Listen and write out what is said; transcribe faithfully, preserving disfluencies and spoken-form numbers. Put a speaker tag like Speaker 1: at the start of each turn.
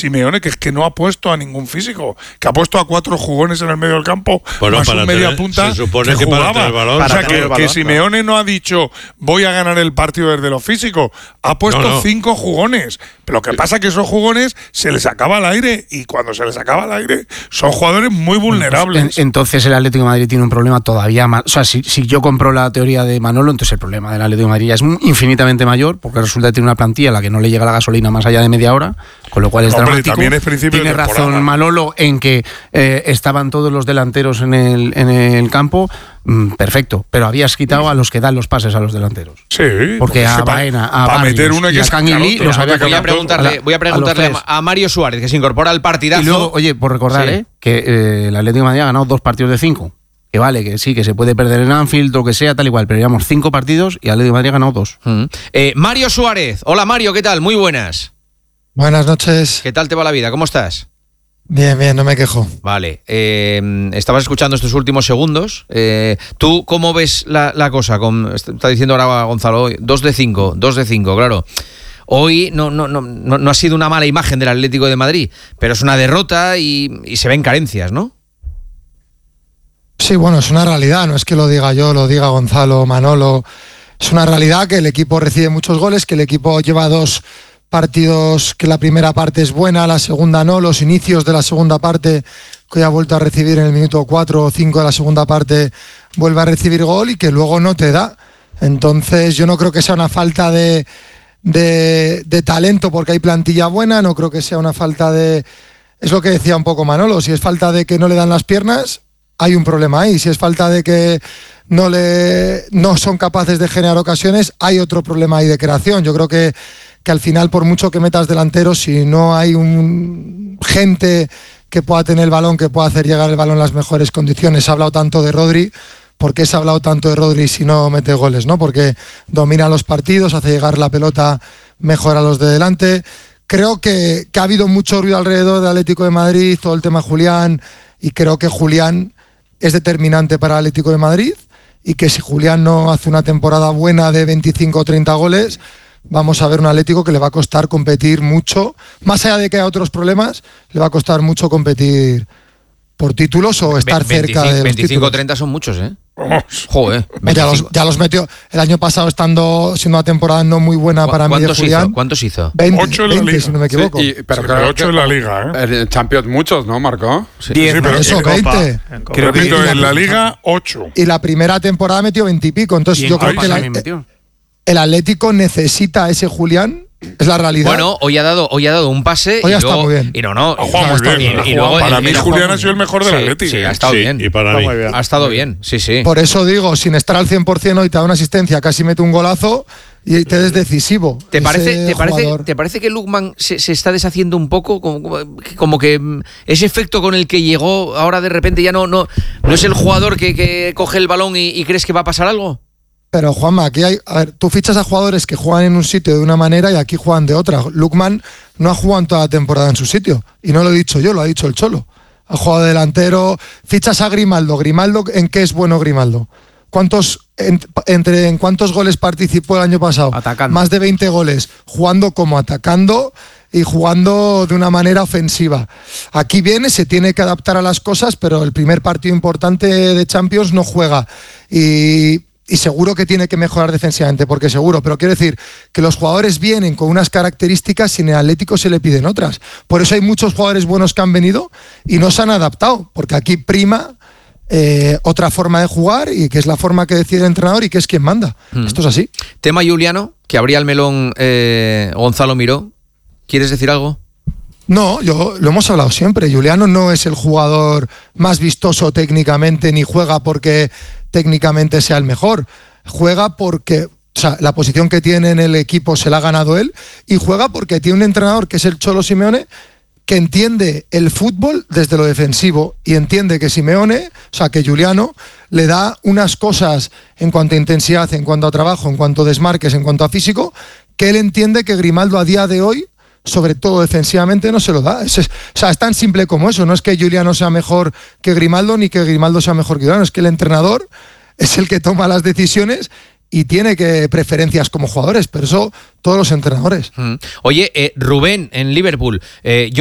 Speaker 1: Simeone, que es que no ha puesto a ningún físico, que ha puesto a cuatro jugones en el medio del campo,
Speaker 2: bueno,
Speaker 1: más un media punta
Speaker 2: se supone
Speaker 1: que,
Speaker 2: que
Speaker 1: jugaba.
Speaker 2: para el balón,
Speaker 1: o sea, que,
Speaker 3: balón,
Speaker 1: que Simeone no ha dicho voy a ganar el partido desde lo físico, ha puesto no, no. cinco jugones. Pero lo que pasa es que esos jugones se les acaba el aire, y cuando se les acaba el aire son jugadores muy vulnerables.
Speaker 4: Pues, entonces el Atlético de Madrid tiene un problema todavía más. O sea, si, si yo compro la teoría de Manolo, entonces el problema del Atlético de Madrid ya es infinitamente mayor, porque resulta que tiene una plantilla a la que no le llega la gasolina más allá de media hora, con lo cual es
Speaker 1: Hombre,
Speaker 4: dramático.
Speaker 1: También es principio
Speaker 4: tiene
Speaker 1: de
Speaker 4: razón Manolo en que eh, estaban todos los delanteros en el, en el campo. Mm, perfecto, pero habías quitado a los que dan los pases a los delanteros.
Speaker 1: Sí,
Speaker 4: porque, porque a Baena, a
Speaker 1: para meter uno
Speaker 4: y a Canguilí los había
Speaker 5: voy a preguntarle, voy a, preguntarle a, a Mario Suárez, que se incorpora al partidazo.
Speaker 4: Y luego, oye, por recordar sí. eh, que eh, el Atlético de Madrid ha ganado dos partidos de cinco. Que vale, que sí, que se puede perder en Anfield o que sea, tal igual, pero llevamos cinco partidos y el Atlético de Madrid ha ganado dos.
Speaker 5: Mm. Eh, Mario Suárez. Hola Mario, ¿qué tal? Muy buenas.
Speaker 6: Buenas noches.
Speaker 5: ¿Qué tal te va la vida? ¿Cómo estás?
Speaker 6: Bien, bien, no me quejo.
Speaker 5: Vale, eh, estabas escuchando estos últimos segundos. Eh, ¿Tú cómo ves la, la cosa? Con, está diciendo ahora Gonzalo, dos de cinco, dos de cinco, claro. Hoy no, no, no, no, no ha sido una mala imagen del Atlético de Madrid, pero es una derrota y, y se ven carencias, ¿no?
Speaker 6: Sí, bueno, es una realidad, no es que lo diga yo, lo diga Gonzalo, Manolo. Es una realidad que el equipo recibe muchos goles, que el equipo lleva dos partidos que la primera parte es buena, la segunda no, los inicios de la segunda parte que hoy ha vuelto a recibir en el minuto cuatro o cinco de la segunda parte vuelve a recibir gol y que luego no te da. Entonces yo no creo que sea una falta de, de, de talento porque hay plantilla buena, no creo que sea una falta de... Es lo que decía un poco Manolo, si es falta de que no le dan las piernas, hay un problema ahí. Si es falta de que no, le, no son capaces de generar ocasiones, hay otro problema ahí de creación. Yo creo que que al final, por mucho que metas delanteros, si no hay un gente que pueda tener el balón, que pueda hacer llegar el balón en las mejores condiciones. Se ha hablado tanto de Rodri. ¿Por qué se ha hablado tanto de Rodri si no mete goles, no? Porque domina los partidos, hace llegar la pelota mejor a los de delante. Creo que, que ha habido mucho ruido alrededor del Atlético de Madrid, todo el tema Julián, y creo que Julián es determinante para el Atlético de Madrid, y que si Julián no hace una temporada buena de veinticinco o treinta goles, vamos a ver un Atlético que le va a costar competir mucho, más allá de que haya otros problemas, le va a costar mucho competir por títulos o estar cerca de los
Speaker 5: veinticinco o treinta son muchos, ¿eh?
Speaker 1: Joder.
Speaker 6: Ya los, ya los metió el año pasado, estando siendo una temporada no muy buena para mí de Julián.
Speaker 5: Hizo? ¿Cuántos hizo?
Speaker 6: veinte,
Speaker 1: ocho en la
Speaker 6: veinte,
Speaker 1: liga.
Speaker 6: si no me equivoco.
Speaker 3: Sí, y, pero
Speaker 1: sí,
Speaker 3: claro,
Speaker 1: ocho en la liga, ¿eh?
Speaker 3: En Champions muchos, ¿no, Marco?
Speaker 1: Sí,
Speaker 4: diez,
Speaker 1: sí, pero
Speaker 6: eso,
Speaker 1: en
Speaker 6: veinte.
Speaker 1: Copa, creo que en la liga, ocho.
Speaker 6: Y la primera temporada metió veinte y pico. Entonces yo creo que la, el Atlético necesita a ese Julián. Es la realidad.
Speaker 5: Bueno, hoy ha dado, hoy ha dado un pase
Speaker 6: hoy
Speaker 5: y
Speaker 6: ha
Speaker 5: luego,
Speaker 6: estado muy bien.
Speaker 5: Y no, no,
Speaker 1: ha jugado muy bien.
Speaker 5: bien. Y luego,
Speaker 1: para
Speaker 5: el,
Speaker 1: mí
Speaker 5: el,
Speaker 1: Julián ha sido el mejor del
Speaker 5: sí,
Speaker 1: Atlético.
Speaker 5: Sí, ha estado
Speaker 2: sí,
Speaker 5: bien.
Speaker 2: Y para mí.
Speaker 5: Ha estado bien, sí, sí.
Speaker 6: Por eso digo, sin estar al cien por ciento hoy te da una asistencia, casi mete un golazo y te es decisivo.
Speaker 5: ¿Te parece, te, parece, ¿Te parece que Lookman se, se está deshaciendo un poco? Como, como que ese efecto con el que llegó ahora de repente ya no, no, no es el jugador que, que coge el balón y, y crees que va a pasar algo?
Speaker 6: Pero Juanma, aquí hay, a ver, tú fichas a jugadores que juegan en un sitio de una manera y aquí juegan de otra. Lookman no ha jugado en toda la temporada en su sitio. Y no lo he dicho yo, lo ha dicho el Cholo. Ha jugado delantero. Fichas a Grimaldo. Grimaldo, ¿en qué es bueno Grimaldo? ¿Cuántos, en, entre, ¿En cuántos goles participó el año pasado?
Speaker 4: Atacando.
Speaker 6: Más de veinte goles. Jugando como atacando y jugando de una manera ofensiva. Aquí viene, se tiene que adaptar a las cosas, pero el primer partido importante de Champions no juega. Y... Y seguro que tiene que mejorar defensivamente, porque seguro, pero quiero decir que los jugadores vienen con unas características y en el Atlético se le piden otras. Por eso hay muchos jugadores buenos que han venido y no se han adaptado, porque aquí prima eh, otra forma de jugar y que es la forma que decide el entrenador y que es quien manda. Mm. Esto es así.
Speaker 5: Tema Juliano, que abría el melón eh, Gonzalo Miró. ¿Quieres decir algo?
Speaker 6: No, yo lo hemos hablado siempre. Juliano no es el jugador más vistoso técnicamente, ni juega porque técnicamente sea el mejor. Juega porque, o sea, la posición que tiene en el equipo se la ha ganado él, y juega porque tiene un entrenador que es el Cholo Simeone, que entiende el fútbol desde lo defensivo y entiende que Simeone, o sea, que Juliano le da unas cosas en cuanto a intensidad, en cuanto a trabajo, en cuanto a desmarques, en cuanto a físico, que él entiende que Grimaldo a día de hoy, sobre todo defensivamente, no se lo da. Es, es, o sea, es tan simple como eso. No es que Juliano sea mejor que Grimaldo ni que Grimaldo sea mejor que Juliano. Es que el entrenador es el que toma las decisiones y tiene que preferencias como jugadores, pero eso todos los entrenadores.
Speaker 5: Mm. Oye, eh, Rubén en Liverpool, eh, yo